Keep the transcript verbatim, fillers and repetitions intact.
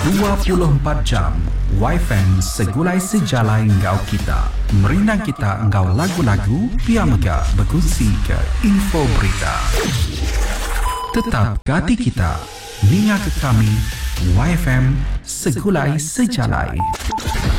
dua puluh empat jam Y F M segulai sejalai ngau kita. Merindang kita engkau lagu-lagu, pia mega berkongsi ke info berita. Tetap hati kita, ninga ke kami Y F M segulai sejalai.